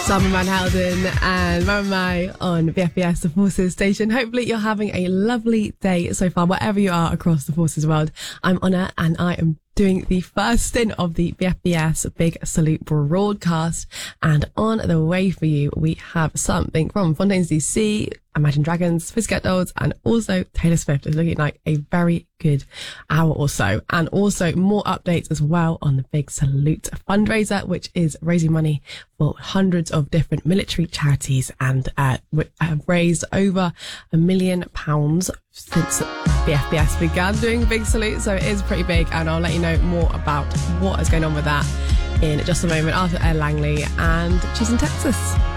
Simon Van Helden and Mary May on BFBS, the Forces station. Hopefully you're having a lovely day so far, wherever you are across the Forces world. I'm Honor and I am doing the first stint of the BFBS Big Salute broadcast. And on the way for you, we have something from Fontaines DC, Imagine Dragons, Pussycat Dolls, and also Taylor Swift. It's looking like a very good hour or so. And also more updates as well on the Big Salute fundraiser, which is raising money for hundreds of different military charities and have raised over £1 million since BFBS began doing Big Salute. So it is pretty big, and I'll let you know more about what is going on with that in just a moment after Ed Langley and She's in Texas.